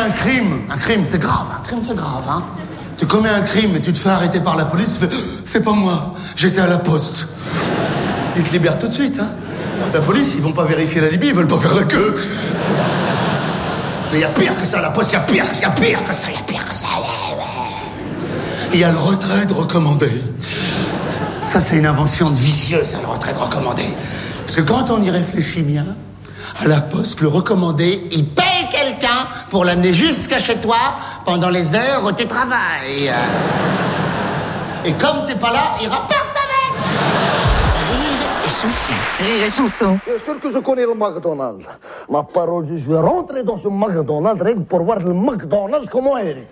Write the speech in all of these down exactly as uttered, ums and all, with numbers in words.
un crime. Un crime, c'est grave. Un crime, c'est grave, hein. Tu commets un crime et tu te fais arrêter par la police, tu fais « C'est pas moi, j'étais à la poste ». Ils te libèrent tout de suite, hein. La police, ils vont pas vérifier la Libye, ils veulent pas faire la queue. Mais il y a pire que ça, la poste, il y a pire, il y a pire que ça, il y a pire que ça. Il y a le retrait de recommandé. Ça, c'est une invention de vicieux, ça, le retrait de recommandé. Parce que quand on y réfléchit bien, à la poste, le recommandé, il paye quelqu'un pour l'amener jusqu'à chez toi pendant les heures où tu travailles. Et comme t'es pas là, il repart avec. Rire et chanson. Rire et chanson. Bien sûr que je connais le McDonald's. Ma parole, je suis rentré dans ce McDonald's rien que pour voir le McDonald's comment il est.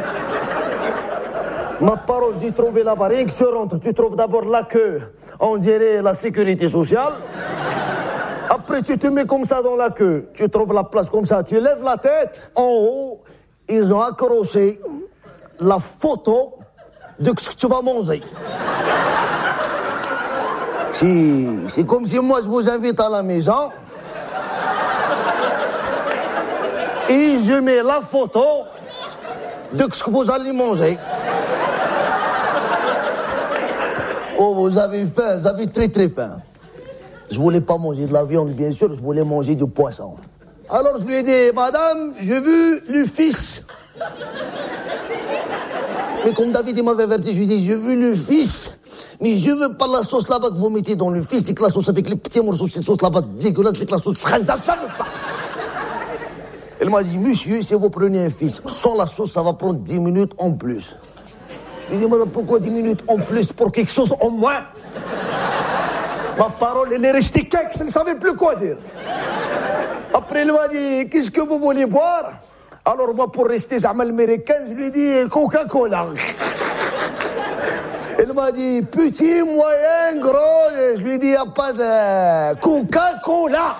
Ma parole, j'ai trouvé là-bas, rien que tu rentres, tu trouves d'abord la queue, on dirait la sécurité sociale. Après, tu te mets comme ça dans la queue, tu trouves la place comme ça, tu lèves la tête. En haut, ils ont accroché la photo de ce que tu vas manger. C'est, c'est comme si moi, je vous invite à la maison et je mets la photo de ce que vous allez manger. Oh, vous avez faim, vous avez très très faim. Je voulais pas manger de la viande, bien sûr, je voulais manger du poisson. Alors je lui ai dit, madame, j'ai vu le fils. Mais comme David il m'avait averti, je lui ai dit, j'ai vu le fils, mais je veux pas la sauce là-bas que vous mettez dans le fils, c'est que la sauce avec les petits morceaux, cette sauce là-bas dégueulasse, c'est que la sauce khanza, ça veut pas. Elle m'a dit, monsieur, si vous prenez un fils sans la sauce, ça va prendre dix minutes en plus. Je lui ai dit, madame, pourquoi dix minutes en plus pour quelque chose en moins? Ma parole, elle est restée quelque, je ne savais plus quoi dire. Après, elle m'a dit, qu'est-ce que vous voulez boire? Alors moi, pour rester zama américaine, je lui ai dit Coca-Cola. Elle m'a dit, petit, moyen, gros. Et je lui ai dit, il n'y a pas de Coca-Cola.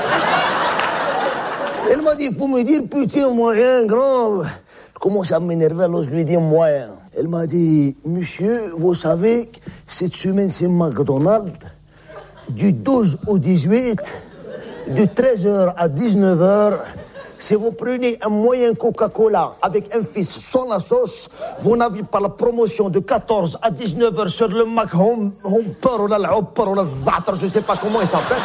Elle m'a dit, il faut me dire petit, moyen, grand. Je commence à m'énerver, alors je lui ai dit moyen. Elle m'a dit, monsieur, vous savez, cette semaine, c'est McDonald's. Du douze au dix-huit, de treize heures à dix-neuf heures, si vous prenez un moyen Coca-Cola avec un fils sans la sauce, vous n'avez pas la promotion de quatorze à dix-neuf heures sur le Mac Home, Homper ou la Hopper ou la Zatra, je ne sais pas comment il s'appelle.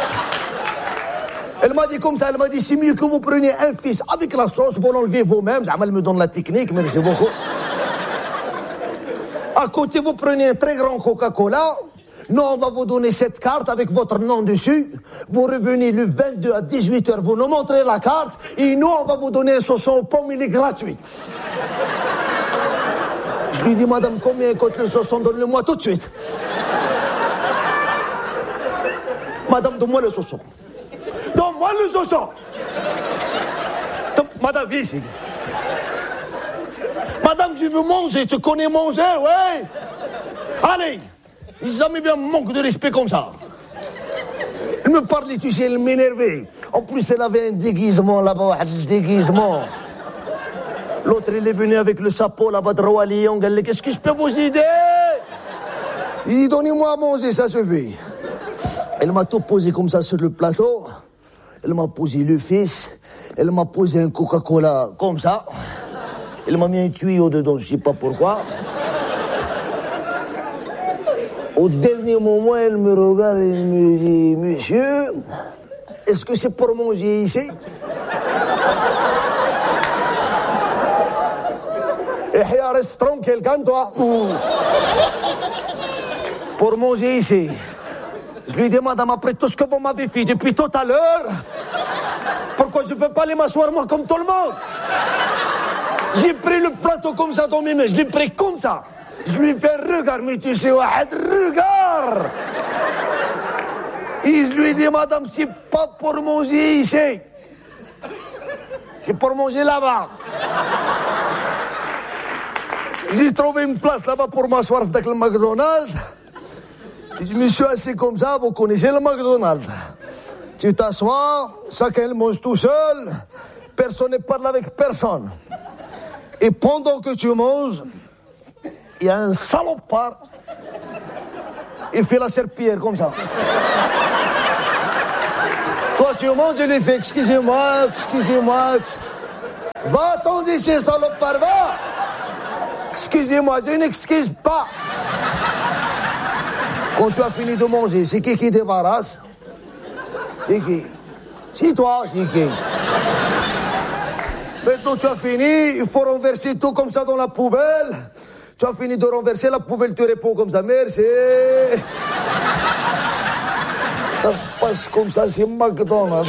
Elle m'a dit comme ça, elle m'a dit, c'est mieux que vous preniez un fils avec la sauce, vous l'enlevez vous-même. Elle me donne la technique, merci beaucoup. À côté, vous prenez un très grand Coca-Cola. Nous, on va vous donner cette carte avec votre nom dessus. Vous revenez le vingt-deux à dix-huit heures, vous nous montrez la carte. Et nous, on va vous donner un saucisson aux pommes, il est gratuit. Je lui dis, madame, combien coûte le saucisson? Donne-le-moi tout de suite. Madame, donne-moi le saucisson. Donne-moi le saucisson. Madame, viens ici. Madame, je veux manger. Tu connais manger, ouais? Allez. J'ai jamais vu un manque de respect comme ça. Elle me parlait, tu sais, elle m'énervait. En plus, elle avait un déguisement là-bas, un déguisement. L'autre, elle est venue avec le chapeau là-bas de Roi Lion. Elle dit, qu'est-ce que je peux vous aider? Il dit, donnez-moi à manger, ça suffit. Elle m'a tout posé comme ça sur le plateau. Elle m'a posé le fils. Elle m'a posé un Coca-Cola comme ça. Elle m'a mis un tuyau dedans, je sais pas pourquoi. Au dernier moment, elle me regarde et me dit, monsieur, est-ce que c'est pour manger ici? Et reste tranquille, calme-toi. Pour manger ici. Je lui dis, madame, après tout ce que vous m'avez fait depuis tout à l'heure, pourquoi je ne peux pas aller m'asseoir moi comme tout le monde? J'ai pris le plateau comme ça dans mes mains, je l'ai pris comme ça. Je lui fais regard, mais tu sais, regarde. Et je lui dis, madame, c'est pas pour manger ici. C'est pour manger là-bas. J'ai trouvé une place là-bas pour m'asseoir avec le McDonald's. Je me suis assis comme ça, vous connaissez le McDonald's. Tu t'assois, chacun mange tout seul, personne ne parle avec personne. Et pendant que tu manges, il y a un salopard, il fait la serpillière comme ça. Toi, tu manges, il lui fait, excusez-moi, excusez-moi. Va-t'en d'ici, salopard, va. Excusez-moi, je n'excuse pas. Quand tu as fini de manger, c'est qui qui débarrasse? C'est qui? C'est toi, c'est qui? Maintenant, tu as fini, il faut renverser tout comme ça dans la poubelle. Tu as fini de renverser, la poubelle te répond comme ça, merci. Ça se passe comme ça, c'est McDonald's.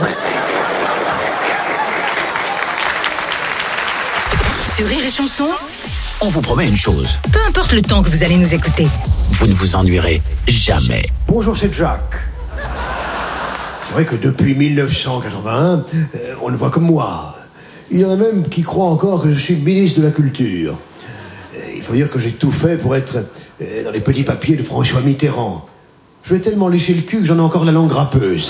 Sur Rire et Chanson, on vous promet une chose. peu importe le temps que vous allez nous écouter. Vous ne vous ennuierez jamais. Bonjour, c'est Jacques. C'est vrai que depuis mille neuf cent quatre-vingt-un, euh, on le voit comme moi. Il y en a même qui croient encore que je suis ministre de la Culture. Euh, il faut dire que j'ai tout fait pour être euh, dans les petits papiers de François Mitterrand. Je vais tellement lécher le cul que j'en ai encore la langue râpeuse.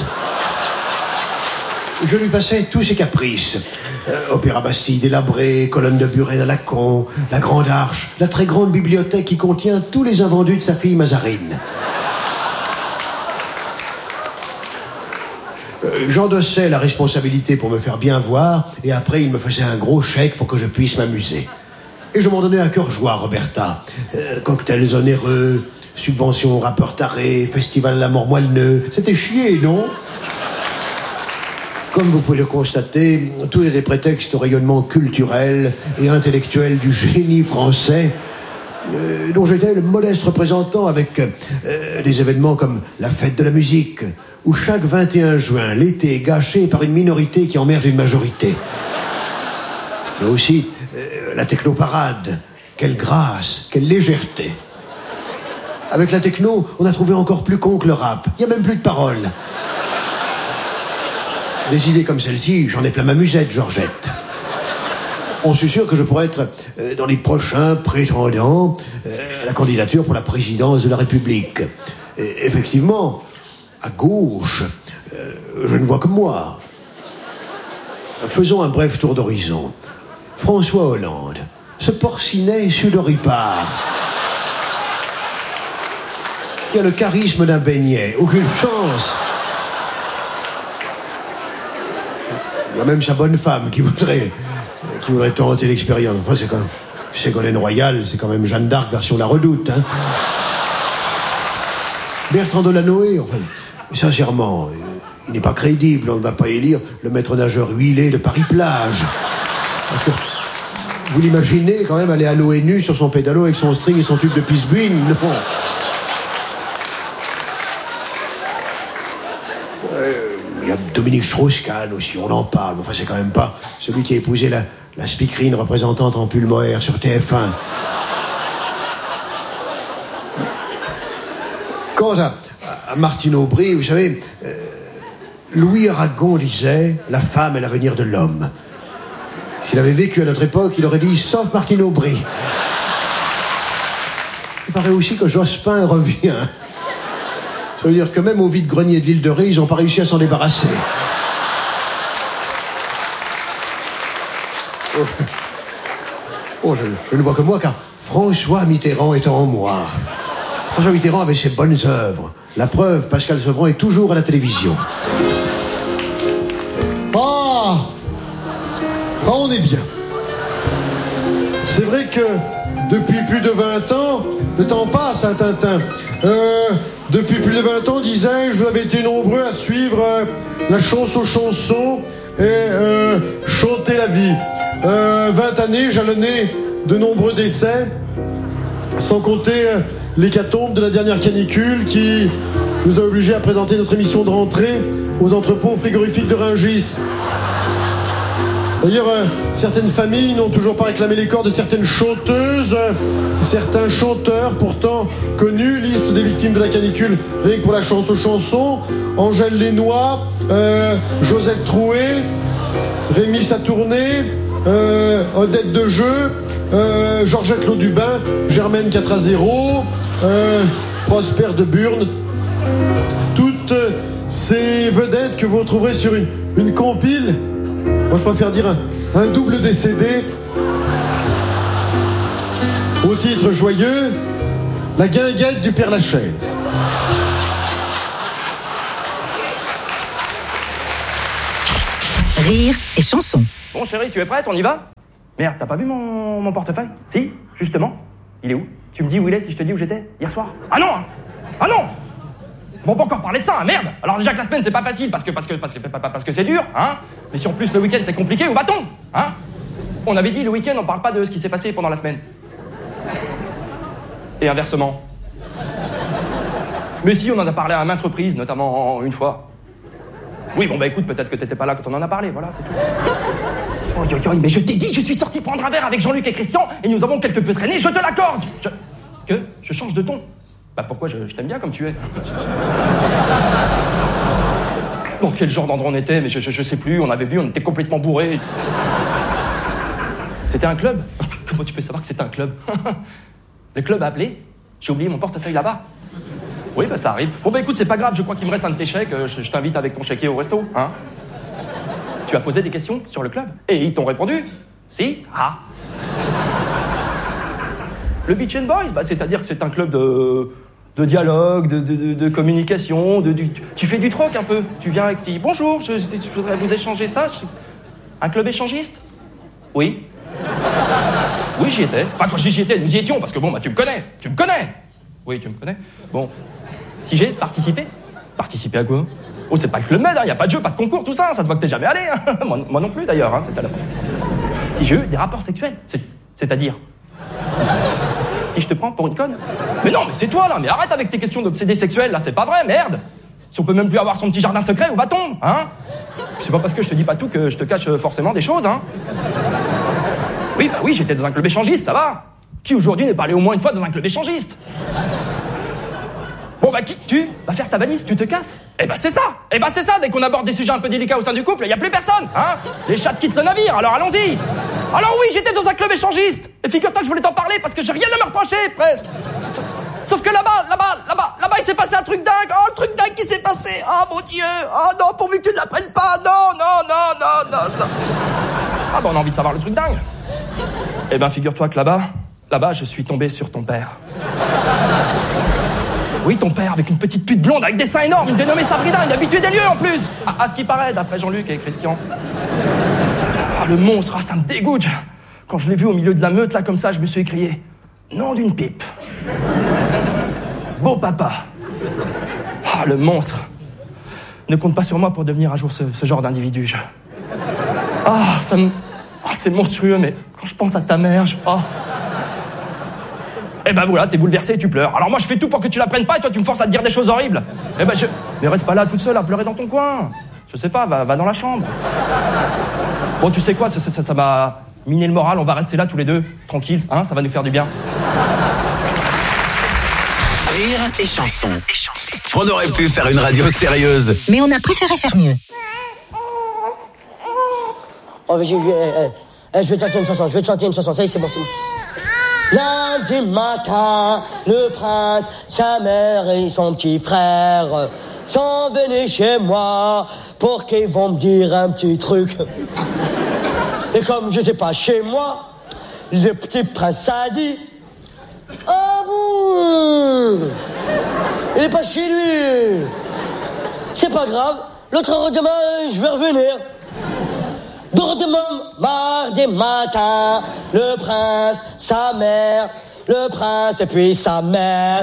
Je lui passais tous ses caprices. Euh, Opéra Bastille délabré, colonne de Buren à Lacan, la Grande Arche, la très grande bibliothèque qui contient tous les invendus de sa fille Mazarine. Euh, J'endossais la responsabilité pour me faire bien voir, et après il me faisait un gros chèque pour que je puisse m'amuser. Et je m'en donnais à cœur joie, Roberta. Euh, cocktails onéreux, subventions aux rappeurs tarés, festival à la mort moelleux. C'était chier, non? Comme vous pouvez le constater, tout est des prétextes au rayonnement culturel et intellectuel du génie français, euh, dont j'étais le modeste représentant avec euh, des événements comme la fête de la musique, où chaque vingt et un juin, l'été est gâché par une minorité qui emmerde une majorité. Mais aussi euh, la technoparade. Quelle grâce, quelle légèreté. Avec la techno, on a trouvé encore plus con que le rap. Il n'y a même plus de paroles. Des idées comme celle-ci, j'en ai plein ma musette, Georgette. On suis sûr que je pourrais être euh, dans les prochains prétendants euh, à la candidature pour la présidence de la République. Et effectivement, à gauche, euh, je ne vois que moi. Faisons un bref tour d'horizon. François Hollande, ce porcinet sudoripare, qui a le charisme d'un beignet, aucune chance. Il y a même sa bonne femme qui voudrait, qui voudrait tenter l'expérience. Enfin, c'est quand même, Ségolène Royal, c'est quand même Jeanne d'Arc version La Redoute, hein. Bertrand Delanoë, enfin, sincèrement, il n'est pas crédible. On ne va pas élire le maître nageur huilé de Paris-Plage. Parce que, vous l'imaginez quand même aller à l'ONU sur son pédalo avec son string et son tube de Pisbuine? Non. Il y a Dominique Strauss-Kahn aussi, on en parle. Enfin, c'est quand même pas celui qui a épousé la, la speakerine représentante en pull mohair sur T F un. Quant à, à Martine Aubry, vous savez, euh, Louis Aragon disait « La femme est l'avenir de l'homme ». S'il avait vécu à notre époque, il aurait dit « Sauf Martine Aubry ». Il paraît aussi que Jospin revient. Ça veut dire que même au vide-grenier de l'île de Ré, ils n'ont pas réussi à s'en débarrasser. Oh, oh je, je ne vois que moi, car François Mitterrand est en moi. François Mitterrand avait ses bonnes œuvres. La preuve, Pascal Sevran est toujours à la télévision. Ah, ah on est bien. C'est vrai que depuis plus de vingt ans, le temps passe, hein, Tintin. Euh... Depuis plus de vingt ans, disais-je, vous avez été nombreux à suivre euh, la chanson chanson et euh, chanter la vie. Euh, vingt années, jalonnées de nombreux décès, sans compter euh, l'hécatombe de la dernière canicule qui nous a obligés à présenter notre émission de rentrée aux entrepôts frigorifiques de Rungis. D'ailleurs, euh, certaines familles n'ont toujours pas réclamé les corps de certaines chanteuses, euh, certains chanteurs pourtant connus, liste des victimes de la canicule, rien que pour la chanson chanson, Angèle Lénois, euh, Josette Troué, Rémi Satourné, euh, Odette de Jeu, euh, Georgette Laudubin, Germaine quatre à zéro, euh, Prosper de Burne, toutes ces vedettes que vous retrouverez sur une, une compile. Moi, je préfère dire un, un double décédé. Au titre joyeux, la guinguette du Père Lachaise. Rire et Chanson. Bon chérie, tu es prête? On y va? Merde, t'as pas vu mon, mon portefeuille? Si, justement. Il est où? Tu me dis où il est si je te dis où j'étais hier soir? Ah non! Ah non! On va pas encore parler de ça, hein, merde! Alors déjà que la semaine c'est pas facile parce que parce que parce que parce que c'est dur, hein? Mais si en plus le week-end c'est compliqué, où va-t-on? Hein? On avait dit le week-end on parle pas de ce qui s'est passé pendant la semaine. Et inversement. Mais si, on en a parlé à maintes reprises, notamment une fois. Oui, bon bah écoute, peut-être que t'étais pas là quand on en a parlé, voilà, c'est tout. Oh, yo, yo, mais je t'ai dit, je suis sorti prendre un verre avec Jean-Luc et Christian, et nous avons quelque peu traîné, je te l'accorde. Je... Que? Je change de ton? Bah pourquoi? Je, je t'aime bien comme tu es. Bon, quel genre d'endroit on était, mais je, je, je sais plus, on avait bu, on était complètement bourrés. C'était un club? Comment tu peux savoir que c'était un club? Le club a appelé? J'ai oublié mon portefeuille là-bas. Oui, bah ça arrive. Bon bah écoute, c'est pas grave, je crois qu'il me reste un de tes chèques, je, je t'invite avec ton chéquier au resto, hein? Tu as posé des questions sur le club? Et ils t'ont répondu? Si? Ah. Le Beach and Boys, bah c'est-à-dire que c'est un club de... de dialogue, de, de, de, de communication, de, du, tu fais du troc un peu. Tu viens et tu dis, bonjour, je, je, je voudrais vous échanger ça. Je... Un club échangiste? Oui. Oui, j'y étais. Enfin, quand j'y étais, nous y étions, parce que bon, bah tu me connais. Tu me connais. Oui, tu me connais. Bon. Si j'ai participé? Participer à quoi? Oh, c'est pas le Club Med, il hein, n'y a pas de jeu, pas de concours, tout ça, ça te voit que t'es jamais allé. Hein. moi, moi non plus, d'ailleurs. Hein, c'était la... Si j'ai eu des rapports sexuels, c'est, c'est-à-dire... Si je te prends pour une conne? Mais non, mais c'est toi, là, mais arrête avec tes questions d'obsédé sexuel, là, c'est pas vrai, merde. Si on peut même plus avoir son petit jardin secret, où va-t-on, hein? C'est pas parce que je te dis pas tout que je te cache forcément des choses, hein. Oui, bah oui, j'étais dans un club échangiste, ça va. Qui aujourd'hui n'est pas allé au moins une fois dans un club échangiste? Bon bah qui? Tu vas faire ta valise, tu te casses? Eh bah c'est ça. Eh bah c'est ça, dès qu'on aborde des sujets un peu délicats au sein du couple, il y a plus personne, hein? Les chats quittent le navire, alors allons-y. Alors oui, j'étais dans un club échangiste. Et figure-toi que je voulais t'en parler parce que j'ai rien à me reprocher, presque. Sauf que là-bas, là-bas, là-bas, là-bas, il s'est passé un truc dingue. Oh, le truc dingue qui s'est passé. Oh mon Dieu. Oh non, pourvu que tu ne l'apprennes pas. Non, non, non, non, non, non. Ah bah on a envie de savoir le truc dingue. Eh ben figure-toi que là-bas, là-bas, je suis tombé sur ton père. Oui, ton père, avec une petite pute blonde, avec des seins énormes, une dénommée Sabrina, une habituée des lieux en plus. À, à ce qui paraît, d'après Jean-Luc et Christian. Ah, le monstre, ah, ça me dégoûte. Quand je l'ai vu au milieu de la meute, là, comme ça, je me suis écrié « Nom d'une pipe ». Beau papa. Ah, le monstre. Ne compte pas sur moi pour devenir un jour ce, ce genre d'individu. Je... Ah, ça me... Ah, c'est monstrueux, mais quand je pense à ta mère, je... Ah. Eh ben voilà, t'es bouleversé et tu pleures. Alors moi je fais tout pour que tu la prennes pas et toi tu me forces à te dire des choses horribles. Eh ben je... Mais reste pas là toute seule à pleurer dans ton coin. Je sais pas, va, va dans la chambre. Bon, tu sais quoi, ça, ça, ça, ça m'a miné le moral, on va rester là tous les deux, tranquille, hein, ça va nous faire du bien. Rire et chanson. On aurait pu faire une radio sérieuse. Mais on a préféré faire mieux. Oh, je, je, je, je, je vais te chanter une chanson, je vais te chanter une chanson, ça y est, c'est bon, c'est bon. Lundi matin, le prince, sa mère et son petit frère sont venus chez moi pour qu'ils vont me dire un petit truc. Et comme j'étais pas chez moi, le petit prince a dit « Ah bon, il est pas chez lui. C'est pas grave, l'autre heure demain, je vais revenir. » Demain, mardi matin, le prince, sa mère, le prince et puis sa mère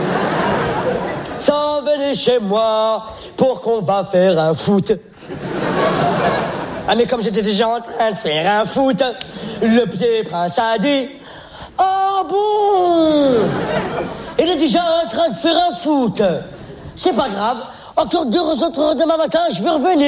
sont venus chez moi pour qu'on va faire un foot. Ah mais comme j'étais déjà en train de faire un foot, le petit prince a dit « Ah bon, il est déjà en train de faire un foot. C'est pas grave, encore deux autres heures demain matin, je vais revenir. »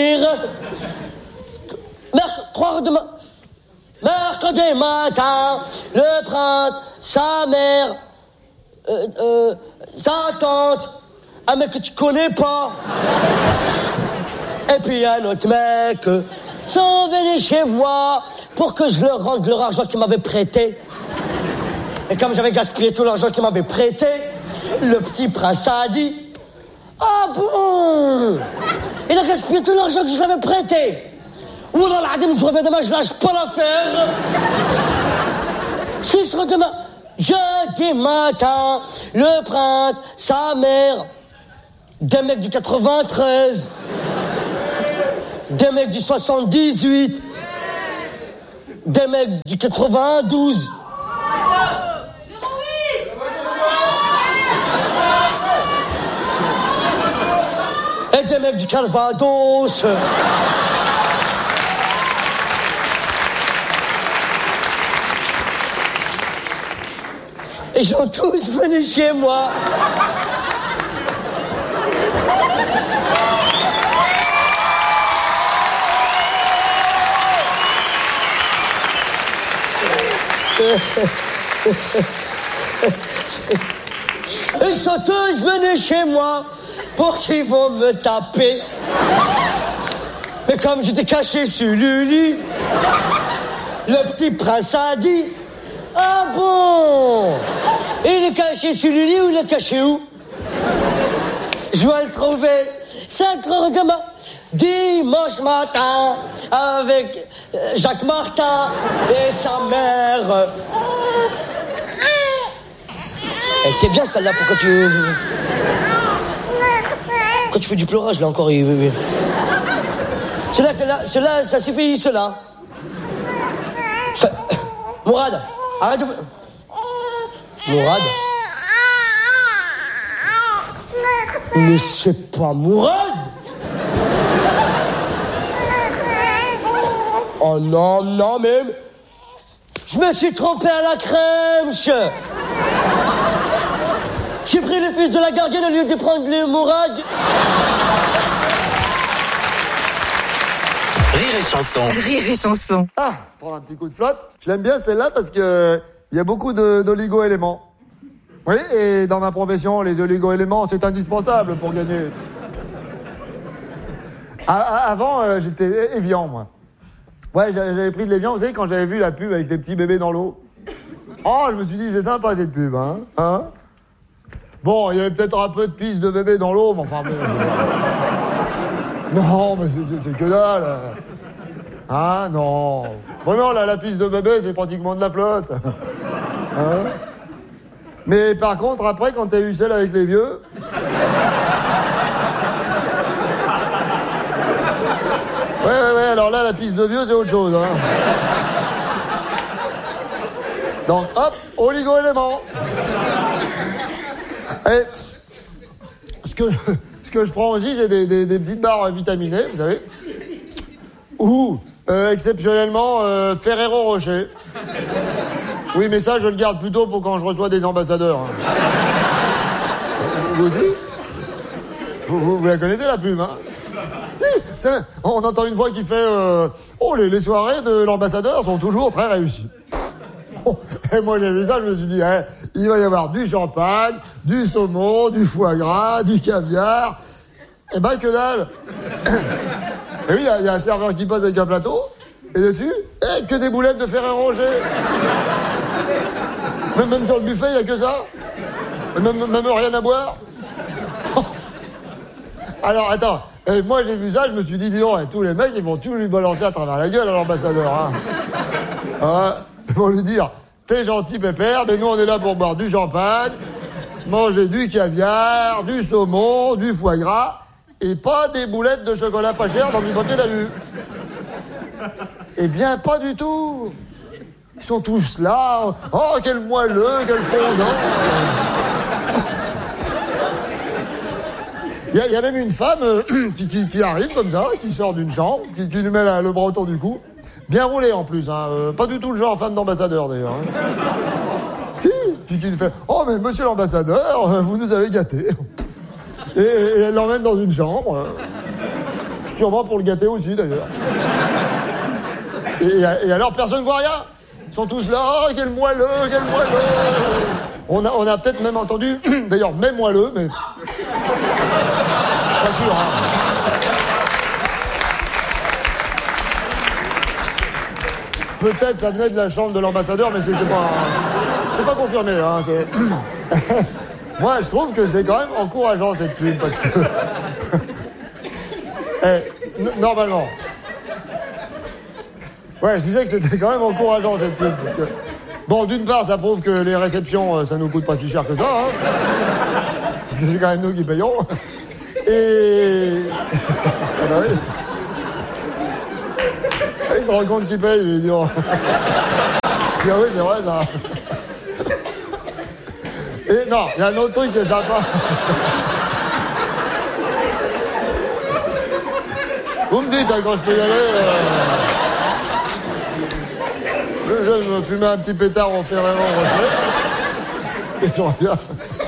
Merc- trois heures demain. Mercredi matin, le prince, sa mère, euh, euh, sa tante, un mec que tu connais pas, et puis un autre mec, sont venus chez moi pour que je leur rende leur argent qu'ils m'avaient prêté. Et comme j'avais gaspillé tout l'argent qu'ils m'avaient prêté, le petit prince a dit « Ah bon, il a gaspillé tout l'argent que je lui avais prêté. Oula, l'adem, je reviens demain, je lâche pas l'affaire. Si sera demain, jeudi matin, le prince, sa mère, des mecs du quatre-vingt-treize, des mecs du soixante-dix-huit, des mecs du quatre-vingt-douze. Et des mecs du Calvados. Et ils sont tous venus chez moi. Ils sont tous venus chez moi pour qu'ils vont me taper. Mais comme j'étais caché sur le lit, le petit prince a dit: ah bon? Il est caché sur le lit ou il est caché où? Je vais le trouver cinq heures demain, dimanche matin, avec Jacques Martin et sa mère. Elle était bien celle-là, pourquoi tu... Quand tu fais du pleurage, là encore, il... Celle-là, celle-là, celle-là, ça suffit, cela. Mourad, arrête de... Mourad? Mais c'est pas Mourad! Oh non, non, mais... Je me suis trompé à la crème. J'ai pris le fils de la gardienne au lieu de prendre les Mourad. Rire et chanson. Rire et chanson. Ah, prendre un petit coup de flotte. Je l'aime bien celle-là parce que il y a beaucoup de, d'oligo-éléments. Oui, et dans ma profession, les oligo-éléments, c'est indispensable pour gagner. A- a- avant, euh, j'étais Evian, moi. Ouais, j'avais pris de l'Evian, vous savez, quand j'avais vu la pub avec les petits bébés dans l'eau. Oh, je me suis dit, c'est sympa cette pub, hein, hein. Bon, il y avait peut-être un peu de pisse de bébé dans l'eau, mais enfin bon... Non, mais c'est, c'est, c'est que dalle. Ah, non. Vraiment, là, la pisse de bébé, c'est pratiquement de la flotte. Hein? Mais par contre, après, quand t'as eu celle avec les vieux... Ouais, ouais, ouais, alors là, la piste de vieux, c'est autre chose, hein. Donc, hop, oligo-éléments. Et ce que, ce que je prends aussi, c'est des, des, des petites barres vitaminées, vous savez. Ou, euh, exceptionnellement, euh, Ferrero Rocher. Oui, mais ça, je le garde plutôt pour quand je reçois des ambassadeurs. Hein. Vous aussi vous, vous, vous la connaissez, la pub, hein? Si, c'est, on entend une voix qui fait euh, « Oh, les, les soirées de l'ambassadeur sont toujours très réussies. » Et moi, j'ai vu ça, je me suis dit, eh, il va y avoir du champagne, du saumon, du foie gras, du caviar. Eh ben, que dalle. Et oui, il y, y a un serveur qui passe avec un plateau, et dessus, eh, que des boulettes de Ferrero Rocher. Même, même sur le buffet, il n'y a que ça. Et même, même rien à boire. Alors, attends, et moi, j'ai vu ça, je me suis dit, dis donc, tous les mecs, ils vont tout lui balancer à travers la gueule à l'ambassadeur, hein. Ah, ils vont lui dire, t'es gentil, pépère, mais nous, on est là pour boire du champagne, manger du caviar, du saumon, du foie gras, et pas des boulettes de chocolat pas cher dans du papier d'alu. Eh bien, pas du tout. Ils sont tous là. Oh, quel moelleux, quel fondant. Il y, y a même une femme euh, qui, qui, qui arrive comme ça, qui sort d'une chambre, qui, qui lui met la, le bras autour du cou. Bien roulé en plus, hein. Euh, pas du tout le genre femme d'ambassadeur d'ailleurs. Hein. Si, puis qui lui fait « Oh mais monsieur l'ambassadeur, vous nous avez gâtés. » Et, et elle l'emmène dans une chambre. Euh, sûrement pour le gâter aussi d'ailleurs. Et, et alors personne ne voit rien. Ils sont tous là, oh quel moelleux, quel moelleux. On a, on a peut-être même entendu, d'ailleurs même moelleux, mais... Pas sûr, hein. Peut-être ça venait de la chambre de l'ambassadeur, mais c'est, c'est pas... C'est pas confirmé, hein. C'est... Moi, je trouve que c'est quand même encourageant, cette pub, parce que... eh, n- normalement... Ouais, je disais que c'était quand même encourageant, cette pub, parce que... Bon, d'une part, ça prouve que les réceptions, ça nous coûte pas si cher que ça, hein. Parce que c'est quand même nous qui payons. Et... ah bah oui. Oui, se rend compte qu'il paye, il lui dit... Oh. Il dit, ah oui, c'est vrai, ça. Et non, il y a un autre truc qui est sympa. Vous me dites, hein, quand je peux y aller... Euh... Le jeune, je me fumais un petit pétard au Ferrero Rocher. Et je reviens.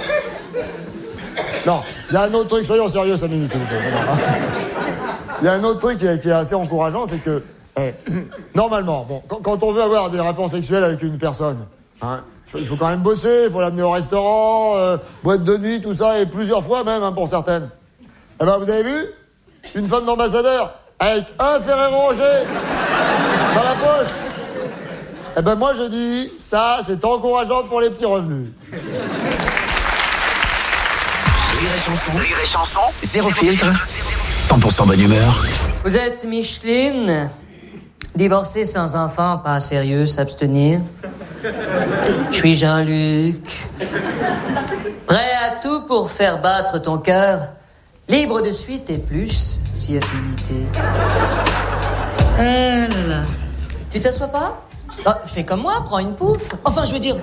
Non, il y a un autre truc, soyons sérieux, cinq minutes. Il y a un autre truc qui est, qui est assez encourageant, c'est que, eh, normalement, bon, quand, quand on veut avoir des rapports sexuels avec une personne, hein, il faut quand même bosser, il faut l'amener au restaurant, euh, boîte de nuit, tout ça, et plusieurs fois même, hein, pour certaines. Eh ben, vous avez vu? Une femme d'ambassadeur, avec un Ferrero Rocher dans la poche. Eh ben, moi, je dis, ça, c'est encourageant pour les petits revenus. Rire et chanson, rire et chanson, zéro filtre, cent pour cent bonne humeur. Vous êtes Micheline, divorcée sans enfant, pas sérieux, s'abstenir. Je suis Jean-Luc, prêt à tout pour faire battre ton cœur, libre de suite et plus, si affinité. Ah là là. Tu t'assois pas? Ah, fais comme moi, prends une pouffe. Enfin, je veux dire...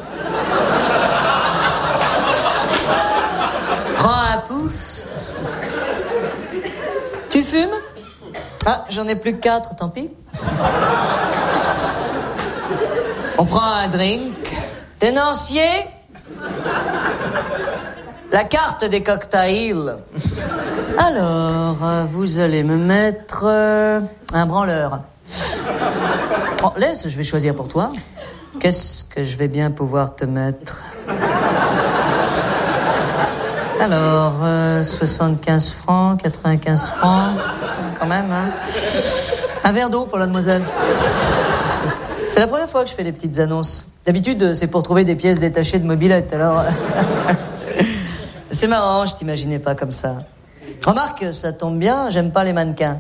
Prends un pouf. Tu fumes? Ah, j'en ai plus que quatre, tant pis. On prend un drink. Tenancier? La carte des cocktails. Alors, euh, vous allez me mettre euh, un branleur. Oh, laisse, je vais choisir pour toi. Qu'est-ce que je vais bien pouvoir te mettre? Alors, euh, soixante-quinze francs, quatre-vingt-quinze francs, quand même, hein. Un verre d'eau pour la demoiselle. C'est la première fois que je fais des petites annonces. D'habitude, c'est pour trouver des pièces détachées de mobilette, alors... C'est marrant, je t'imaginais pas comme ça. Remarque, ça tombe bien, j'aime pas les mannequins.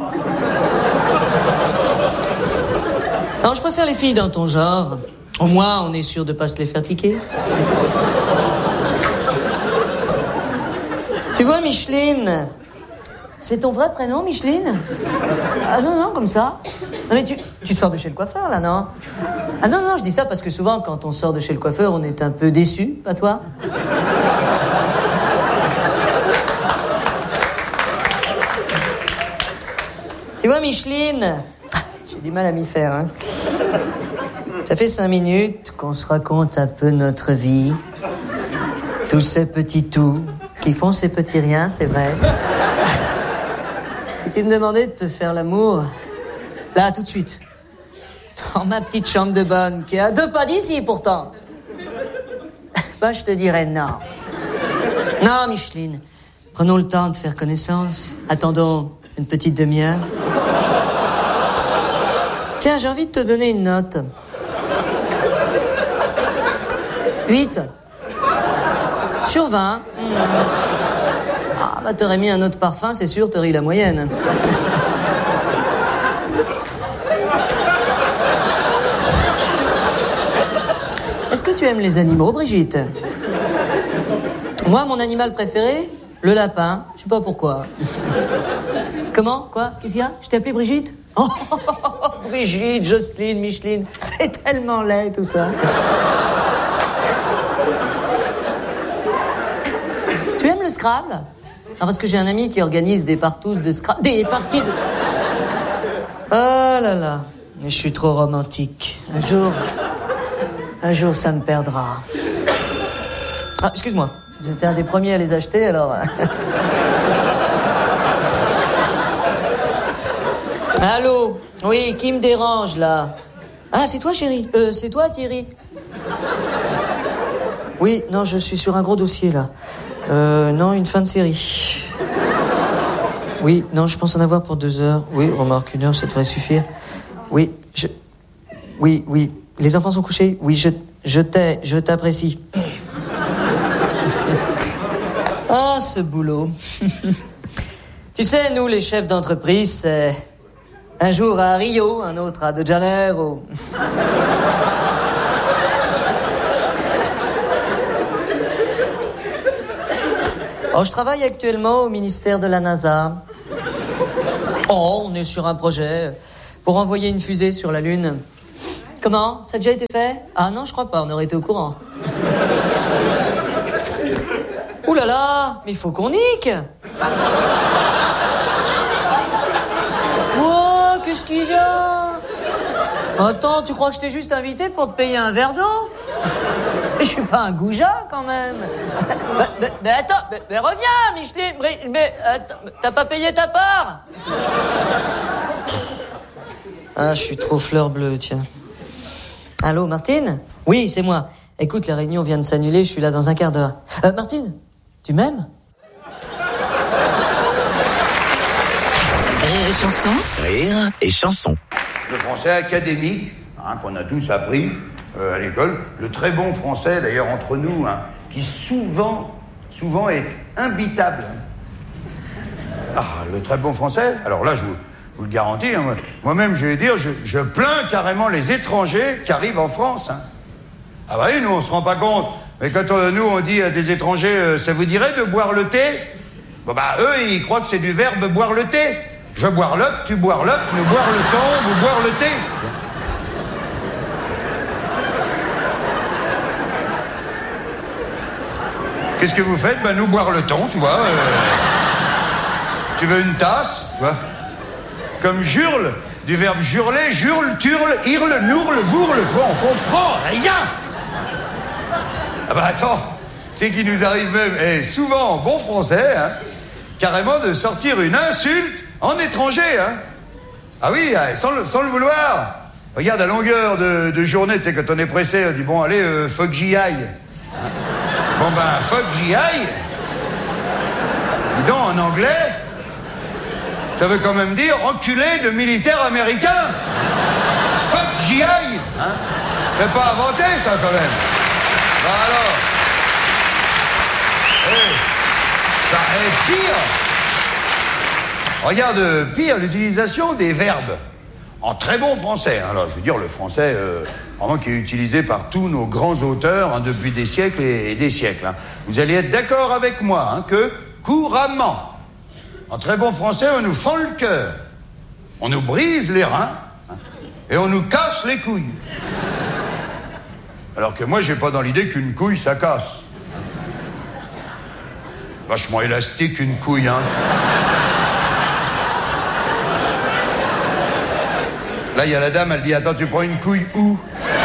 Non, je préfère les filles dans ton genre. Au moins, on est sûr de pas se les faire piquer. Tu vois, Micheline, c'est ton vrai prénom, Micheline? Ah non, non, comme ça. Non, mais tu, tu sors de chez le coiffeur, là, non? Ah non, non, je dis ça parce que souvent, quand on sort de chez le coiffeur, on est un peu déçu, pas toi? Tu vois, Micheline, j'ai du mal à m'y faire, hein. Ça fait cinq minutes qu'on se raconte un peu notre vie. Tous ces petits tout qui font ces petits riens, c'est vrai. Si tu me demandais de te faire l'amour, là, tout de suite, dans ma petite chambre de bonne, qui est à deux pas d'ici, pourtant, bah, je te dirais non. Non, Micheline, prenons le temps de faire connaissance. Attendons une petite demi-heure. Tiens, j'ai envie de te donner une note. huit. Sur vingt. Mmh. Ah, bah, t'aurais mis un autre parfum, c'est sûr, t'aurais eu la moyenne. Est-ce que tu aimes les animaux, Brigitte? Moi, mon animal préféré, le lapin. Je sais pas pourquoi. Comment? Quoi? Qu'est-ce qu'il y a? Je t'ai appelé Brigitte? Oh, Brigitte, Jocelyne, Micheline. C'est tellement laid, tout ça. Tu aimes le Scrabble? Non, parce que j'ai un ami qui organise des partous de Scrabble. Des parties de... Oh là là. Mais je suis trop romantique. Un jour... Un jour, ça me perdra. Ah, excuse-moi. J'étais un des premiers à les acheter, alors... Allô? Oui, qui me dérange, là? Ah, c'est toi, chérie? Euh, c'est toi, Thierry? Oui, non, je suis sur un gros dossier, là. Euh, non, une fin de série. Oui, non, je pense en avoir pour deux heures. Oui, remarque, une heure, ça devrait suffire. Oui, je... Oui, oui. Les enfants sont couchés? Oui, je... Je t'ai... Je t'apprécie. Ah, ce boulot. Tu sais, nous, les chefs d'entreprise, c'est... Un jour à Rio, un autre à De Janeiro. Oh, je travaille actuellement au ministère de la NASA. Oh, on est sur un projet pour envoyer une fusée sur la Lune. Comment? Ça a déjà été fait? Ah non, je crois pas, on aurait été au courant. Ouh là là, mais il faut qu'on nique. Wow, qu'est-ce qu'il y a? Attends, tu crois que je t'ai juste invité pour te payer un verre d'eau? Mais je suis pas un goujat, quand même. Mais, mais, mais attends, mais, mais reviens, Micheline. Mais, mais attends, t'as pas payé ta part? Ah, je suis trop fleur bleue, tiens. Allô, Martine? Oui, c'est moi. Écoute, la réunion vient de s'annuler, je suis là dans un quart d'heure. Euh, Martine, tu m'aimes? Rire et chanson. Rire et chanson. Le français académique, hein, qu'on a tous appris euh, à l'école, le très bon français, d'ailleurs entre nous, hein, qui souvent, souvent est imbitable. Ah, le très bon français, alors là, je vous, vous le garantis, hein, moi-même, je vais dire, je, je plains carrément les étrangers qui arrivent en France. Hein. Ah bah oui, nous, on se rend pas compte. Mais quand on, nous, on dit à des étrangers, euh, ça vous dirait de boire le thé? Bon bah, eux, ils croient que c'est du verbe boire le thé. Je boire l'up, tu boire l'up, nous boire le temps, vous boire le thé. Qu'est-ce que vous faites? Ben, nous boire le temps, tu vois. Euh... Tu veux une tasse, tu vois? Comme jurle, du verbe jurler, jurle, turle, hurle, nourle, vourle, tu vois, on comprend rien. Ah bah attends, c'est qu'il nous arrive même, et souvent en bon français, hein, carrément de sortir une insulte en étranger, hein. Ah oui, sans le, sans le vouloir. Regarde, à longueur de, de journée, tu sais, quand on est pressé, on dit, bon, allez, euh, faut que j'y aille. Hein? Bon, ben, faut que j'y aille. Dis donc, en anglais, ça veut quand même dire enculé de militaires américains. Faut que j'y aille. Hein? C'est pas inventé, ça, quand même. Ben alors. Hey. Ça est pire. Regarde, pire, l'utilisation des verbes en très bon français. Alors, je veux dire, le français, euh, vraiment, qui est utilisé par tous nos grands auteurs hein, depuis des siècles et, et des siècles. Hein. Vous allez être d'accord avec moi hein, que couramment, en très bon français, on nous fend le cœur, on nous brise les reins hein, et on nous casse les couilles. Alors que moi, j'ai pas dans l'idée qu'une couille, ça casse. Vachement élastique, une couille, hein. Là, il y a la dame, elle dit, attends, tu prends une couille où?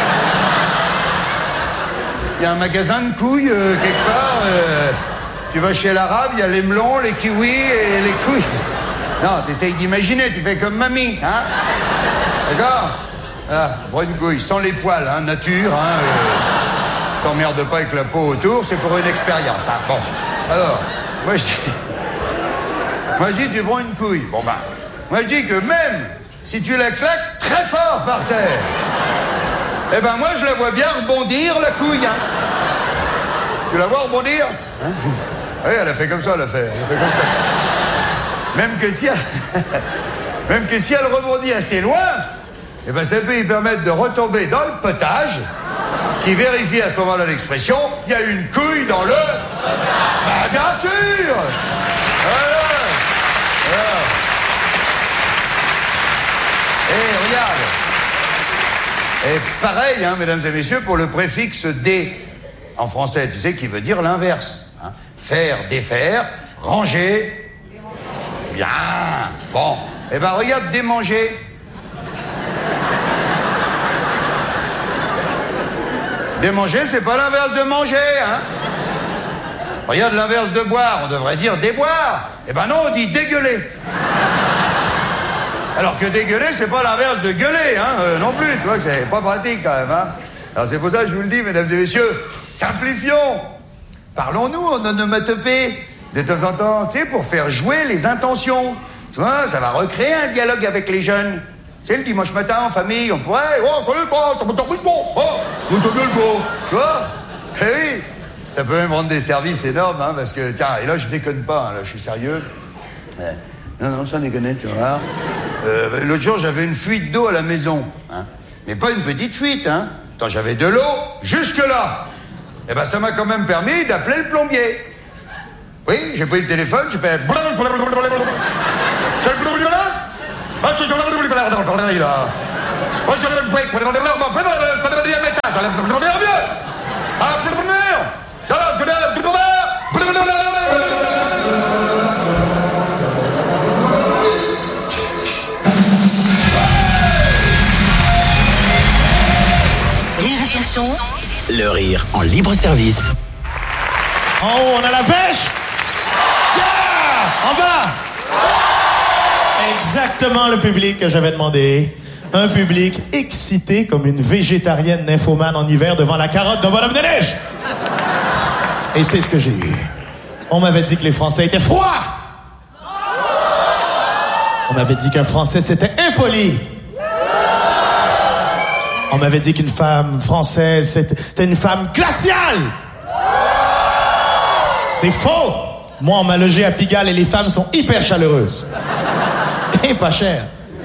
Il y a un magasin de couilles, euh, quelque part. Euh, tu vas chez l'arabe, il y a les melons, les kiwis et les couilles. Non, t'essayes d'imaginer, tu fais comme mamie, hein? D'accord? Ah, prends une couille, sans les poils, hein, nature, hein. Euh, t'emmerdes pas avec la peau autour, c'est pour une expérience, hein. Bon, alors, moi je dis... Moi je dis, tu prends une couille. Bon ben, moi je dis que même... si tu la claques très fort par terre, eh ben moi je la vois bien rebondir la couille. Hein. Tu la vois rebondir hein? Oui, elle a fait comme ça, elle a fait, elle a fait comme ça. Même que si elle, même que si elle rebondit assez loin, eh ben ça peut lui permettre de retomber dans le potage, ce qui vérifie à ce moment-là l'expression, il y a une couille dans le... Bah bien sûr. Voilà. Voilà. Et regarde. Et pareil, hein, mesdames et messieurs, pour le préfixe D en français, tu sais, qui veut dire l'inverse. Hein. Faire, défaire, ranger. Bien. Bon. Eh ben regarde, démanger. Démanger, c'est pas l'inverse de manger, hein. Regarde l'inverse de boire, on devrait dire déboire. Eh ben non, on dit dégueuler. Alors que dégueuler, c'est pas l'inverse de gueuler, hein, euh, non plus, tu vois, que c'est pas pratique quand même, hein. Alors c'est pour ça que je vous le dis, mesdames et messieurs, simplifions. Parlons-nous en onomatopée, de temps en temps, tu sais, pour faire jouer les intentions. Tu vois, ça va recréer un dialogue avec les jeunes. Tu sais, le dimanche matin, en famille, on pourrait... Oh, connais pas, t'as pas de bon, oh, t'as gueule pas, tu vois. Eh oui, ça peut même rendre des services énormes, hein, parce que, tiens, et là, je déconne pas, hein, là, je suis sérieux. Ouais. Non, non, ça déconne, tu vois. Euh, l'autre jour, j'avais une fuite d'eau à la maison, hein. Mais pas une petite fuite, hein. Attends, j'avais de l'eau jusque-là. Eh ben, ça m'a quand même permis d'appeler le plombier. Oui, j'ai pris le téléphone, j'ai fait... C'est le plombier là? Ah, je... là. Moi, je... Rire et chanson. Le rire en libre service. En haut, on a la pêche. Yeah! En bas. Exactement le public que j'avais demandé. Un public excité comme une végétarienne nymphomane en hiver devant la carotte d'un bonhomme de neige. Et c'est ce que j'ai eu. On m'avait dit que les Français étaient froids. On m'avait dit qu'un Français c'était impoli. On m'avait dit qu'une femme française c'était une femme glaciale. C'est faux. Moi, on m'a logé à Pigalle et les femmes sont hyper chaleureuses. Et pas chères.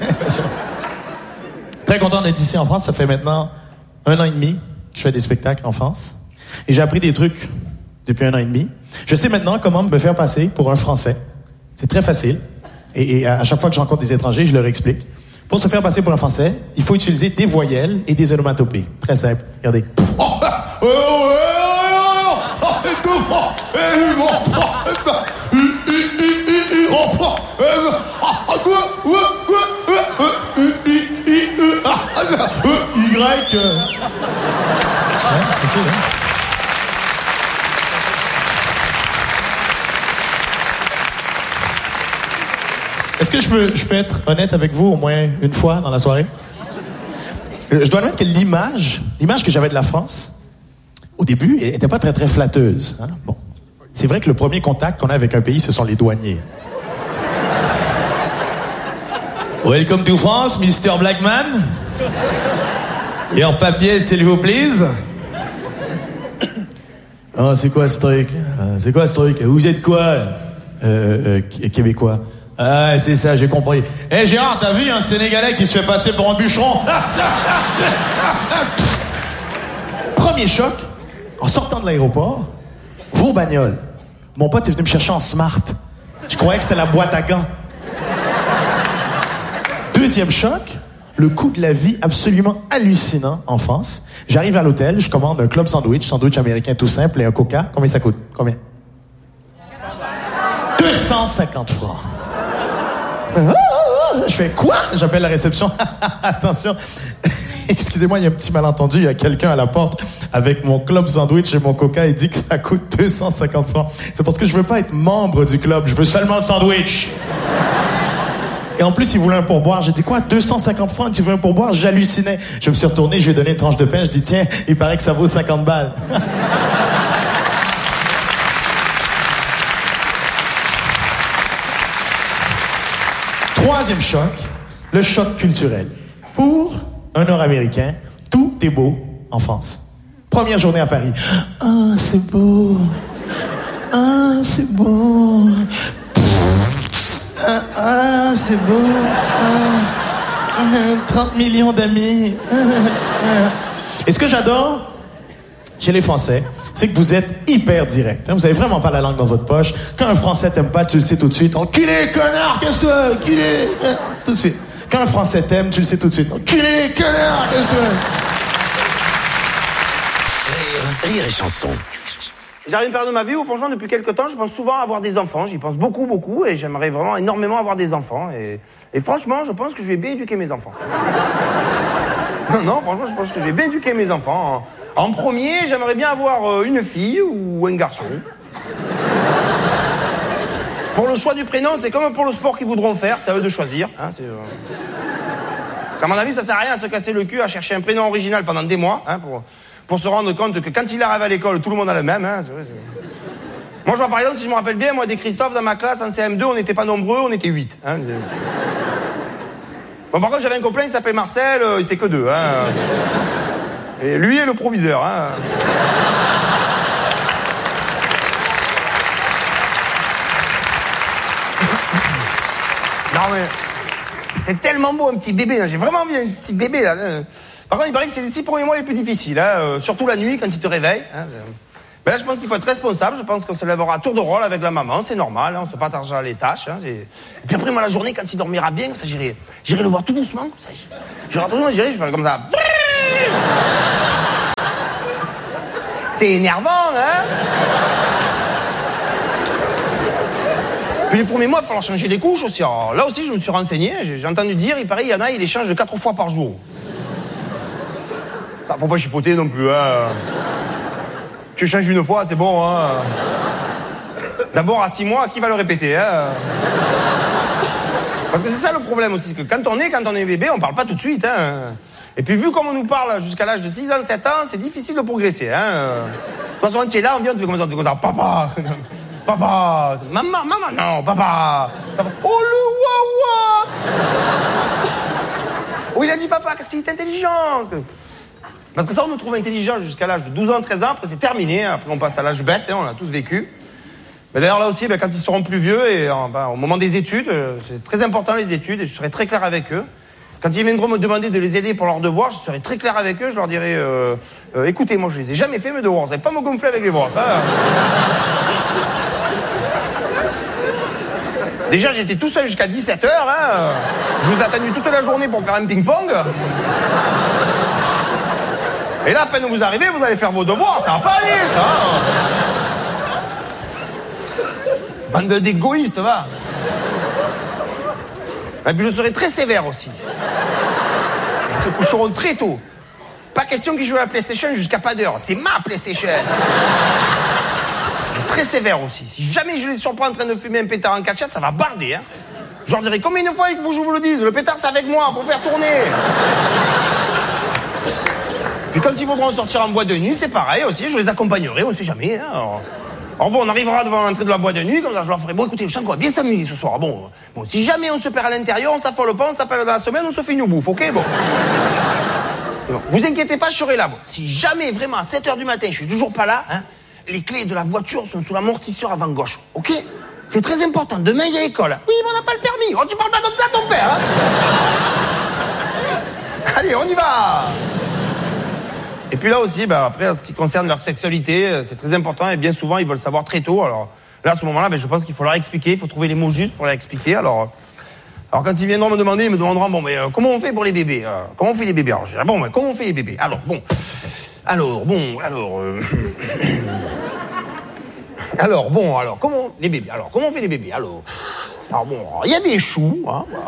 Très content d'être ici en France. Ça fait maintenant un an et demi que je fais des spectacles en France. Et j'ai appris des trucs depuis un an et demi. Je sais maintenant comment me faire passer pour un Français. C'est très facile. Et, et à chaque fois que je rencontre des étrangers, je leur explique. Pour se faire passer pour un Français, il faut utiliser des voyelles et des onomatopées. Très simple. Regardez. Y. Ouais, facile, hein? Est-ce que je peux, je peux être honnête avec vous au moins une fois dans la soirée? Je dois admettre que l'image, l'image que j'avais de la France, au début, elle n'était pas très, très flatteuse. Hein? Bon. C'est vrai que le premier contact qu'on a avec un pays, ce sont les douaniers. Welcome to France, Mister Blackman. Your papier, s'il vous plaît. Oh, c'est quoi ce truc? C'est quoi ce truc? Vous êtes quoi? Euh, euh, Québécois. Ah, c'est ça, j'ai compris. Hé, hey, Gérard, t'as vu un Sénégalais qui se fait passer pour un bûcheron? Premier choc, en sortant de l'aéroport, vos bagnoles. Mon pote est venu me chercher en Smart. Je croyais que c'était la boîte à gants. Deuxième choc, le coût de la vie absolument hallucinant en France. J'arrive à l'hôtel, je commande un club sandwich, sandwich américain tout simple et un coca. Combien ça coûte? Combien? deux cent cinquante francs. Je fais quoi? J'appelle la réception. Attention. Excusez-moi, il y a un petit malentendu. Il y a quelqu'un à la porte avec mon club sandwich et mon coca. Il dit que ça coûte deux cent cinquante francs. C'est parce que je veux pas être membre du club. Je veux seulement le sandwich. Et en plus, il voulait un pourboire. J'ai dit quoi? deux cent cinquante francs? Tu veux un pourboire? J'hallucinais. Je me suis retourné, je lui ai donné une tranche de pain. Je dis tiens, il paraît que ça vaut cinquante balles. Troisième choc, le choc culturel. Pour un Nord-Américain, tout est beau en France. Première journée à Paris. Ah, oh, c'est beau. Ah, oh, c'est beau. Ah, ah c'est beau. Ah, trente millions d'amis. Et ce que j'adore chez les Français, c'est que vous êtes hyper direct. Hein? Vous avez vraiment pas la langue dans votre poche. Quand un Français t'aime pas, tu le sais tout de suite. Enculé, connard, casse-toi, enculé. Hein? Tout de suite. Quand un Français t'aime, tu le sais tout de suite. Enculé, connard, casse-toi. Rire, rire et chanson. J'arrive à une période de ma vie où, franchement, depuis quelques temps, je pense souvent à avoir des enfants. J'y pense beaucoup, beaucoup, et j'aimerais vraiment énormément avoir des enfants. Et, et franchement, je pense que je vais bien éduquer mes enfants. Non, non, franchement, je pense que je vais bien éduquer mes enfants. En, en premier, j'aimerais bien avoir une fille ou un garçon. Pour le choix du prénom, c'est comme pour le sport qu'ils voudront faire, c'est à eux de choisir. Hein, c'est, euh... À mon avis, ça sert à rien à se casser le cul à chercher un prénom original pendant des mois, hein, pour... pour se rendre compte que quand il arrive à l'école, tout le monde a le même. Hein, c'est vrai, c'est... Moi, je vois par exemple, si je me rappelle bien, moi, des Christophe dans ma classe en C M deux, on n'était pas nombreux, on était huit. Hein. Bon, par contre, j'avais un copain, il s'appelait Marcel, euh, il était que deux. Hein. Et lui est le proviseur. Hein. Non, mais c'est tellement beau, un petit bébé. Là. J'ai vraiment envie d'un petit bébé, là. Par contre, il paraît que c'est les six premiers mois les plus difficiles, hein, euh, surtout la nuit quand il te réveille. Hein, Mais là, je pense qu'il faut être responsable. Je pense qu'on se lèvera à tour de rôle avec la maman. C'est normal, hein, on se partagera les tâches. Hein, et puis après, moi, la journée, quand il dormira bien, comme ça, j'irai, j'irai le voir tout doucement. Comme ça, j'irai tout doucement, j'irai, je ferai comme ça. C'est énervant, hein. Puis les premiers mois, il va falloir changer les couches aussi. Alors, là aussi, je me suis renseigné. J'ai, j'ai entendu dire, il paraît, il y en a, il les change quatre fois par jour. Ça, faut pas chipoter non plus, hein. Tu changes une fois, c'est bon, hein. D'abord, à six mois, qui va le répéter, hein? Parce que c'est ça le problème aussi, c'est que quand on est, quand on est bébé, on parle pas tout de suite, hein. Et puis, vu comme on nous parle jusqu'à l'âge de six ans, sept ans, c'est difficile de progresser, hein. De toute façon, tu es là, on vient, tu fais comme ça, tu fais comme ça, papa, papa, maman, maman, non, papa, papa. Oh, le wawa! Oh, il a dit papa, qu'est-ce qu'il est intelligent! Parce que ça, on nous trouve intelligent jusqu'à l'âge de douze ans, treize ans, après c'est terminé, après on passe à l'âge bête, hein, on l'a tous vécu. Mais d'ailleurs là aussi, ben, quand ils seront plus vieux, et ben, au moment des études, c'est très important les études, et je serai très clair avec eux. Quand ils viendront me demander de les aider pour leurs devoirs, je serai très clair avec eux, je leur dirai, euh, euh, écoutez, moi je les ai jamais fait mes devoirs, vous n'allez pas me gonfler avec les bras. Hein. Déjà j'étais tout seul jusqu'à dix-sept heures, hein. Je vous ai attendu toute la journée pour faire un ping-pong. Et là, à peine vous arrivez, vous allez faire vos devoirs, ça va pas aller, ça. Bande d'égoïstes, va. Et puis je serai très sévère aussi. Ils se coucheront très tôt. Pas question qu'ils jouent à la PlayStation jusqu'à pas d'heure. C'est ma PlayStation. Très sévère aussi. Si jamais je les surprends en train de fumer un pétard en cachette, ça va barder, hein. Je leur dirai combien de fois il faut que je vous le dise, le pétard c'est avec moi, faut faire tourner. Puis quand ils voudront sortir en boîte de nuit, c'est pareil aussi, je les accompagnerai, on sait jamais. Hein, alors... alors bon, on arrivera devant l'entrée de la boîte de nuit, comme ça je leur ferai, bon écoutez, je sens qu'on va bien s'amuser ce soir. Bon, bon, si jamais on se perd à l'intérieur, on s'affole pas, on s'appelle dans la semaine, on se fait une bouffe, ok, bon. Bon, vous inquiétez pas, je serai là. Bon. Si jamais vraiment à sept heures du matin, je suis toujours pas là, hein, les clés de la voiture sont sous l'amortisseur avant gauche, ok? C'est très important, demain il y a école. Oui, mais on n'a pas le permis. Oh, tu parles pas comme ça à ton père, hein. Allez, on y va. Et puis là aussi, bah, après, en ce qui concerne leur sexualité, c'est très important et bien souvent, ils veulent savoir très tôt. Alors là, à ce moment-là, bah, je pense qu'il faut leur expliquer, il faut trouver les mots justes pour leur expliquer. Alors, alors quand ils viendront me demander, ils me demanderont, bon, mais euh, comment on fait pour les bébés euh, Comment on fait les bébés Alors, je dirais, bon, mais comment on fait les bébés Alors, bon, alors, bon, alors... Euh... alors, bon, alors, comment... Les bébés, alors, comment on fait les bébés Alors, alors bon, il y a des choux, hein, voilà.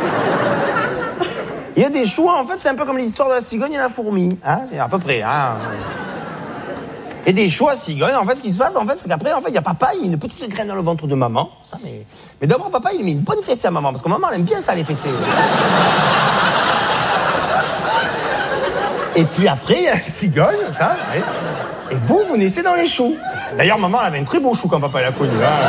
Il y a des choux, en fait, c'est un peu comme l'histoire de la cigogne et la fourmi, hein, c'est à peu près, hein. Et des choux à cigogne, en fait, ce qui se passe, en fait, c'est qu'après, en fait, il y a papa, il met une petite graine dans le ventre de maman, ça, mais... Mais d'abord, papa, il met une bonne fessée à maman, parce que maman, elle aime bien ça, les fessées. Et puis après, il y a la cigogne, ça, ouais. Et vous, vous naissez dans les choux. D'ailleurs, maman, elle avait un très beau chou quand papa l'a connu, hein.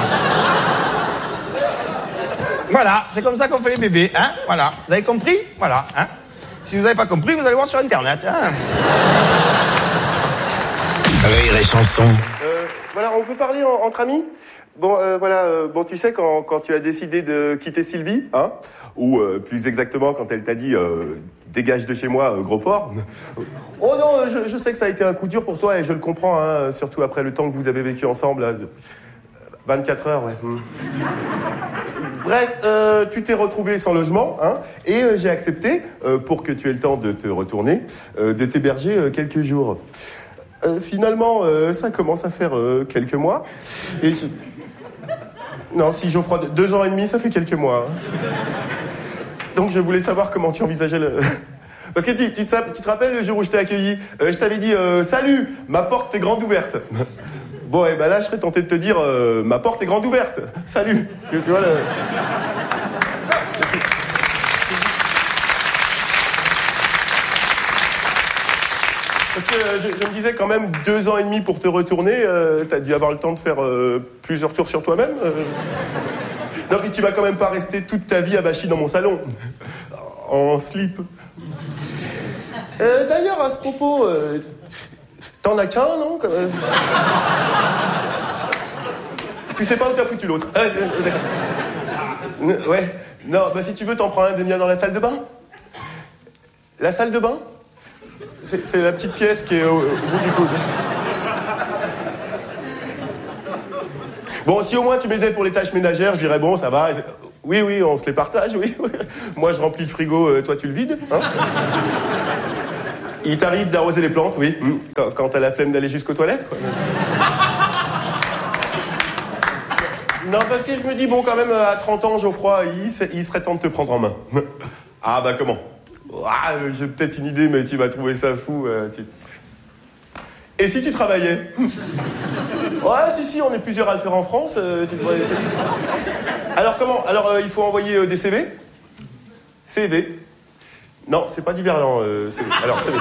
Voilà, c'est comme ça qu'on fait les bébés, hein, voilà. Vous avez compris? Voilà, hein. Si vous n'avez pas compris, vous allez voir sur Internet, hein. Rire et chanson. Euh, voilà, on peut parler en, entre amis? Bon, euh, voilà, euh, bon, tu sais, quand, quand tu as décidé de quitter Sylvie, hein, ou euh, plus exactement, quand elle t'a dit euh, « dégage de chez moi, euh, gros porc ». Oh non, je, je sais que ça a été un coup dur pour toi, et je le comprends, hein, surtout après le temps que vous avez vécu ensemble, là. vingt-quatre heures, ouais. Mmh. Bref, euh, tu t'es retrouvé sans logement, hein, et euh, j'ai accepté, euh, pour que tu aies le temps de te retourner, euh, de t'héberger euh, quelques jours. Euh, finalement, euh, ça commence à faire euh, quelques mois. Et je... Non, si Geoffroy, deux ans et demi, ça fait quelques mois. Hein. Donc je voulais savoir comment tu envisageais le... Parce que tu, tu, te, tu te rappelles le jour où je t'ai accueilli, euh, je t'avais dit euh, « Salut, ma porte est grande ouverte ». Bon, et ben là, je serais tenté de te dire euh, « Ma porte est grande ouverte, salut ». Tu, tu vois le... Parce que euh, je, je me disais quand même deux ans et demi pour te retourner, euh, t'as dû avoir le temps de faire euh, plusieurs tours sur toi-même. Euh... Non, mais tu vas quand même pas rester toute ta vie avachie dans mon salon. En slip. Euh, d'ailleurs, à ce propos, euh, t'en as qu'un, non euh... Tu sais pas où t'as foutu l'autre. Euh, euh, d'accord. Ouais. Non, bah si tu veux, t'en prends un des miens dans la salle de bain. La salle de bain ? C'est, c'est la petite pièce qui est au, au bout du coude. Bon, si au moins tu m'aidais pour les tâches ménagères, je dirais bon, ça va. Oui, oui, on se les partage, oui. Moi, je remplis le frigo, euh, toi, tu le vides, hein. Il t'arrive d'arroser les plantes, oui. Mmh. Quand, quand t'as la flemme d'aller jusqu'aux toilettes, quoi. Non, parce que je me dis, bon, quand même, à trente ans, Geoffroy, il, il serait temps de te prendre en main. Ah, bah, comment? Ah, j'ai peut-être une idée, mais tu vas trouver ça fou. Euh, tu... Et si tu travaillais? Ouais, si, si, on est plusieurs à le faire en France. Euh, tu devrais... Alors, comment? Alors, euh, il faut envoyer euh, des C V? C V? Non, c'est pas du verlan, euh, C V. Alors, C V.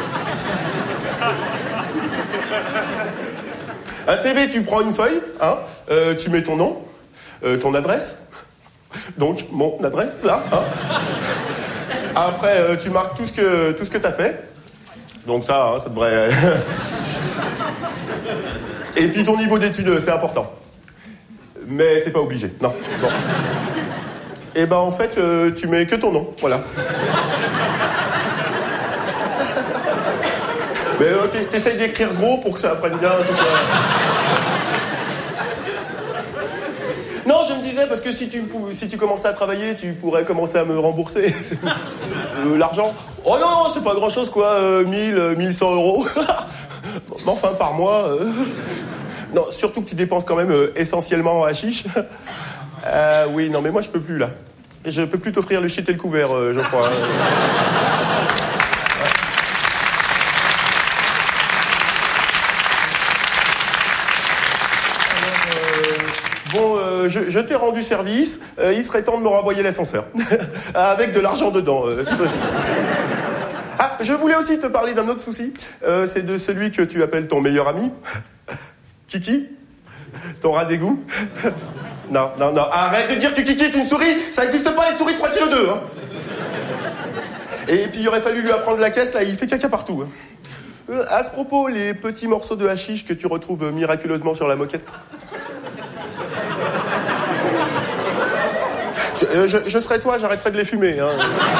Un C V, tu prends une feuille, hein, euh, tu mets ton nom, euh, ton adresse, donc mon adresse, là, hein. Après, euh, tu marques tout ce que, tout ce que t'as fait. Donc ça, hein, ça devrait... Et puis ton niveau d'études, c'est important. Mais c'est pas obligé, non. non. Et ben en fait, euh, tu mets que ton nom, voilà. Mais euh, t'essayes d'écrire gros pour que ça apprenne bien tout cas. Non, je me disais, parce que si tu, si tu commençais à travailler, tu pourrais commencer à me rembourser euh, l'argent. Oh non, non, c'est pas grand-chose, quoi, euh, mille, mille cent euros. Mais enfin, par mois... Euh... Non, surtout que tu dépenses quand même euh, essentiellement en hashish. Euh, oui, non, mais moi, je peux plus, là. Je peux plus t'offrir le shit et le couvert, euh, je crois. Bon, euh, je, je t'ai rendu service. Euh, il serait temps de me renvoyer l'ascenseur. Avec de l'argent dedans, euh, c'est possible. Ah, je voulais aussi te parler d'un autre souci. Euh, c'est de celui que tu appelles ton meilleur ami. Kiki? Ton rat d'égout? Non, non, non. Arrête de dire que Kiki est une souris. Ça n'existe pas, les souris de trois virgule deux kilos. Hein. Et puis, il aurait fallu lui apprendre la caisse, là. Il fait caca partout. Hein. Euh, à ce propos, les petits morceaux de hashish que tu retrouves miraculeusement sur la moquette. Je, euh, je, je serais toi, j'arrêterais de les fumer. Hein.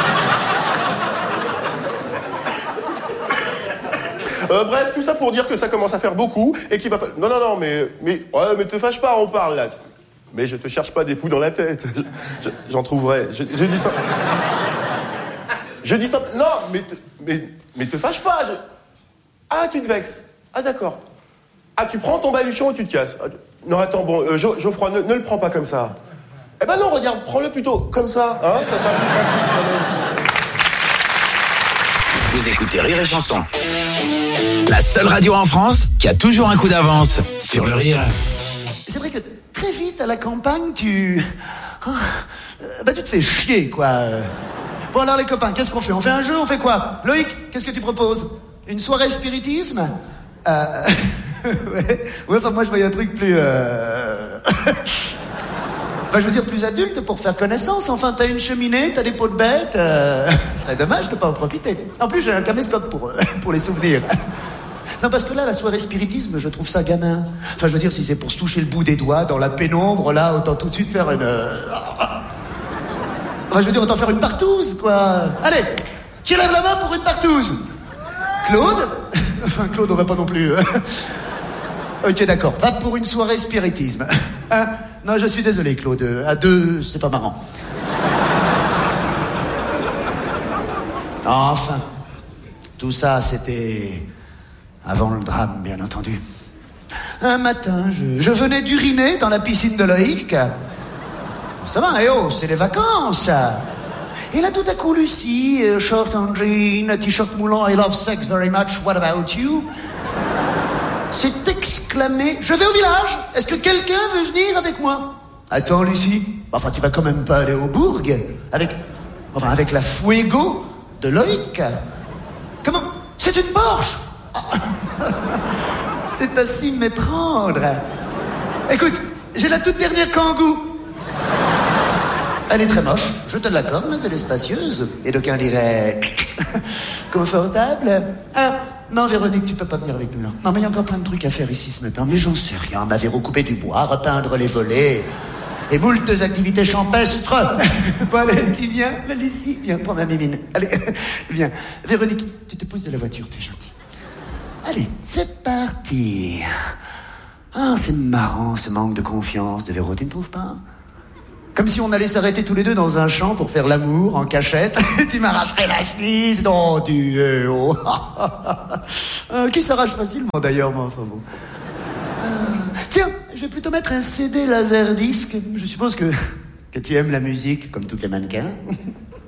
Euh, bref, tout ça pour dire que ça commence à faire beaucoup et qu'il va falloir... Non, non, non, mais... Mais, ouais, mais te fâche pas, on parle, là. Mais je te cherche pas des poux dans la tête. Je, j'en trouverai. Je, je dis ça... Je dis ça... Non, mais... Te, mais, mais te fâche pas. Je... Ah, tu te vexes. Ah, d'accord. Ah, tu prends ton baluchon et tu te casses. Non, attends, bon, euh, Jo- Geoffroy, ne, ne le prends pas comme ça. Eh ben non, regarde, prends-le plutôt comme ça, hein. Ça sera plus pratique, quand même. Vous écoutez Rire et Chanson. La seule radio en France qui a toujours un coup d'avance sur le rire. C'est vrai que très vite à la campagne, tu... Bah tu te fais chier, quoi. Bon alors les copains, qu'est-ce qu'on fait? On fait un jeu, on fait quoi? Loïc, qu'est-ce que tu proposes? Une soirée spiritisme? euh... ouais. ouais, enfin moi je voyais un truc plus... Euh... Enfin, je veux dire, plus adulte pour faire connaissance. Enfin, t'as une cheminée, t'as des pots de bêtes. Euh... Ce serait dommage de pas en profiter. En plus, j'ai un caméscope pour, euh, pour les souvenirs. Non, parce que là, la soirée spiritisme, je trouve ça gamin. Enfin, je veux dire, si c'est pour se toucher le bout des doigts dans la pénombre, là, autant tout de suite faire une... Euh... Enfin, je veux dire, autant faire une partouze, quoi. Allez, qui lève la main pour une partouze? Claude? Enfin, Claude, on va pas non plus... Ok, d'accord. Va pour une soirée spiritisme. Hein? Non, je suis désolé, Claude. À deux, c'est pas marrant. Enfin, tout ça, c'était avant le drame, bien entendu. Un matin, je, je venais d'uriner dans la piscine de Loïc. Ça va, eh oh, c'est les vacances. Et là, tout à coup, Lucie, short en jean, t-shirt moulant, I love sex very much, what about you? s'est exclamé « Je vais au village, est-ce que quelqu'un veut venir avec moi ?» Attends, Lucie, enfin, tu vas quand même pas aller au bourg avec, enfin, avec la Fuego de Loïc. Comment? C'est une Porsche. C'est à s'y méprendre. Écoute, j'ai la toute dernière Kangoo. Elle est très moche, je te l'accorde, mais elle est spacieuse. Et d'aucuns diraient confortable. Ah, non, Véronique, tu peux pas venir avec nous, là. Non, mais il y a encore plein de trucs à faire ici ce matin. Mais j'en sais rien. On m'avait recoupé du bois, repeindre les volets. Et moult activités champestres. Bon, allez, tu viens, la Lucie, viens, prends ma mimine. Allez, viens. Véronique, tu te pousses de la voiture, t'es gentil. Allez, c'est parti. Ah, c'est marrant ce manque de confiance de Véro, tu ne trouves pas? Comme si on allait s'arrêter tous les deux dans un champ pour faire l'amour en cachette. Tu m'arracherais la chemise, non, tu es oh. euh, Qui s'arrache facilement d'ailleurs, moi, enfin bon. Euh, tiens, je vais plutôt mettre un C D laserdisc. Je suppose que, que tu aimes la musique, comme tous les mannequins.